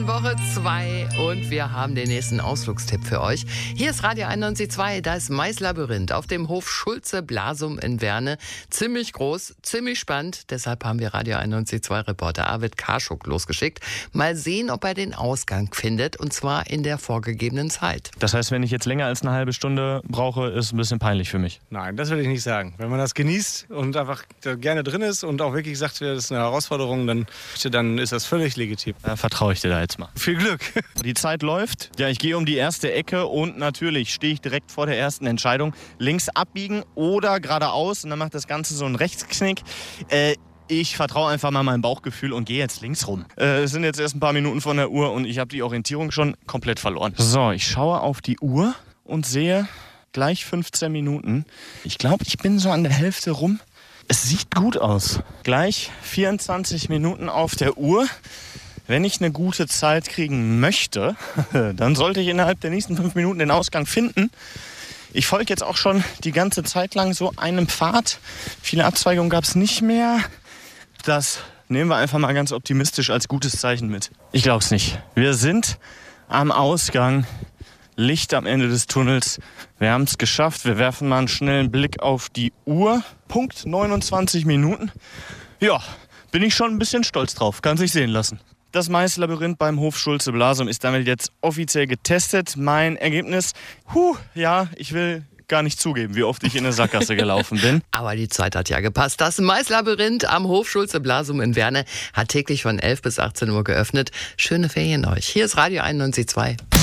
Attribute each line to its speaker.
Speaker 1: Woche 2 und wir haben den nächsten Ausflugstipp für euch. Hier ist Radio 91.2, das Maislabyrinth auf dem Hof Schulze-Blasum in Werne. Ziemlich groß, ziemlich spannend. Deshalb haben wir Radio 91.2-Reporter Arvid Karschuk losgeschickt. Mal sehen, ob er den Ausgang findet, und zwar in der vorgegebenen Zeit.
Speaker 2: Das heißt, wenn ich jetzt länger als eine halbe Stunde brauche, ist ein bisschen peinlich für mich.
Speaker 3: Nein, das will ich nicht sagen. Wenn man das genießt und einfach gerne drin ist und auch wirklich sagt, das ist eine Herausforderung, dann ist das völlig legitim.
Speaker 2: Da vertraue ich dir da jetzt mal.
Speaker 3: Viel Glück.
Speaker 2: Die Zeit läuft. Ja, ich gehe um die erste Ecke und natürlich stehe ich direkt vor der ersten Entscheidung. Links abbiegen oder geradeaus und dann macht das Ganze so einen Rechtsknick. Ich vertraue einfach mal meinem Bauchgefühl und gehe jetzt links rum. Es sind jetzt erst ein paar Minuten von der Uhr und ich habe die Orientierung schon komplett verloren. So, ich schaue auf die Uhr und sehe gleich 15 Minuten. Ich glaube, ich bin so an der Hälfte rum. Es sieht gut aus. Gleich 24 Minuten auf der Uhr. Wenn ich eine gute Zeit kriegen möchte, dann sollte ich innerhalb der nächsten 5 Minuten den Ausgang finden. Ich folge jetzt auch schon die ganze Zeit lang so einem Pfad. Viele Abzweigungen gab es nicht mehr. Das nehmen wir einfach mal ganz optimistisch als gutes Zeichen mit. Ich glaube es nicht. Wir sind am Ausgang. Licht am Ende des Tunnels. Wir haben es geschafft. Wir werfen mal einen schnellen Blick auf die Uhr. Punkt 29 Minuten. Ja, bin ich schon ein bisschen stolz drauf. Kann sich sehen lassen. Das Maislabyrinth beim Hof Schulze-Blasum ist damit jetzt offiziell getestet. Mein Ergebnis, ich will gar nicht zugeben, wie oft ich in eine Sackgasse gelaufen bin.
Speaker 1: Aber die Zeit hat ja gepasst. Das Maislabyrinth am Hof Schulze-Blasum in Werne hat täglich von 11 bis 18 Uhr geöffnet. Schöne Ferien euch. Hier ist Radio 91.2.